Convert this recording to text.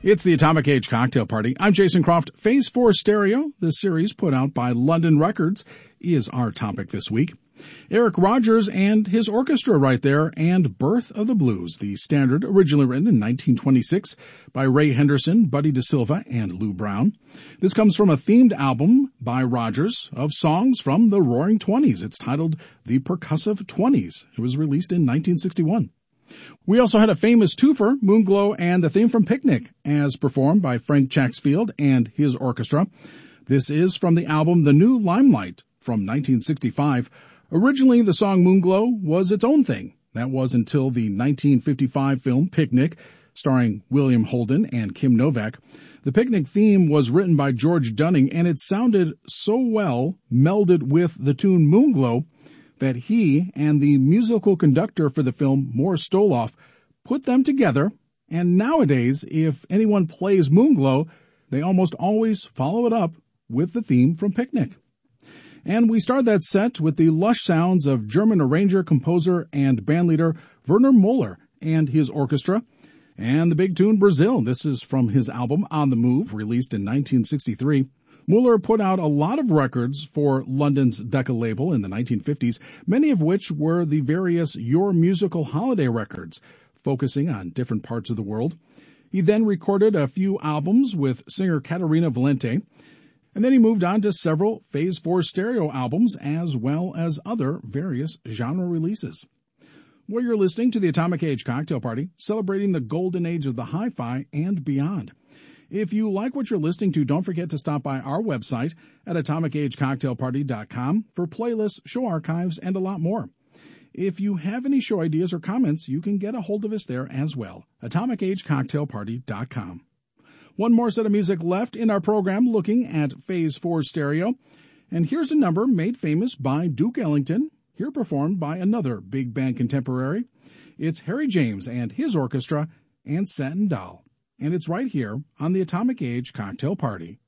It's the Atomic Age Cocktail Party. I'm Jason Croft. Phase 4 Stereo, the series put out by London Records, is our topic this week. Eric Rogers and his orchestra right there, and Birth of the Blues, the standard originally written in 1926 by Ray Henderson, Buddy DeSilva, and Lou Brown. This comes from a themed album by Rogers of songs from the Roaring Twenties. It's titled The Percussive Twenties. It was released in 1961. We also had a famous twofer, Moonglow and the theme from Picnic, as performed by Frank Chaxfield and his orchestra. This is from the album The New Limelight from 1965. Originally, the song Moonglow was its own thing. That was until the 1955 film Picnic, starring William Holden and Kim Novak. The Picnic theme was written by George Dunning, and it sounded so well melded with the tune Moonglow that he and the musical conductor for the film, Morris Stoloff, put them together, and nowadays, if anyone plays Moonglow, they almost always follow it up with the theme from Picnic. And we start that set with the lush sounds of German arranger, composer, and bandleader Werner Muller and his orchestra, and the big tune Brazil. This is from his album On the Move, released in 1963. Muller put out a lot of records for London's Decca label in the 1950s, many of which were the various Your Musical Holiday records, focusing on different parts of the world. He then recorded a few albums with singer Caterina Valente, and then he moved on to several Phase 4 stereo albums, as well as other various genre releases. Well, you're listening to the Atomic Age Cocktail Party, celebrating the golden age of the hi-fi and beyond. If you like what you're listening to, don't forget to stop by our website at atomicagecocktailparty.com for playlists, show archives, and a lot more. If you have any show ideas or comments, you can get a hold of us there as well, atomicagecocktailparty.com. One more set of music left in our program looking at Phase 4 Stereo. And here's a number made famous by Duke Ellington, here performed by another big band contemporary. It's Harry James and his orchestra and Satin Doll. And it's right here on the Atomic Age Cocktail Party.